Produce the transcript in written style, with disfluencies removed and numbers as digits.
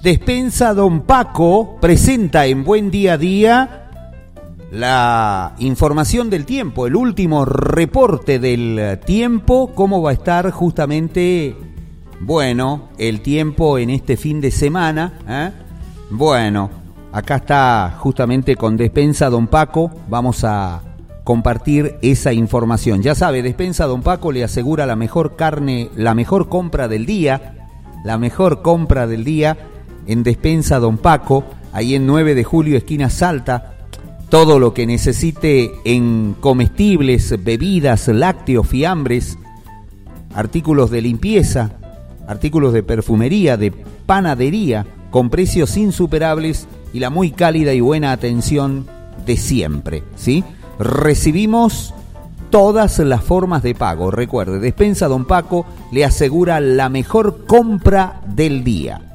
Despensa Don Paco presenta en Buen Día a Día la información del tiempo, el último reporte del tiempo, cómo va a estar justamente, bueno, el tiempo en este fin de semana, Bueno, acá está justamente con Despensa Don Paco, vamos a compartir esa información. Ya sabe, Despensa Don Paco le asegura la mejor carne, la mejor compra del día en Despensa Don Paco, ahí en 9 de julio, esquina Salta. Todo lo que necesite en comestibles, bebidas, lácteos, fiambres, artículos de limpieza, artículos de perfumería, de panadería, con precios insuperables y la muy cálida y buena atención de siempre, ¿sí? Recibimos todas las formas de pago. Recuerde, Despensa Don Paco le asegura la mejor compra del día.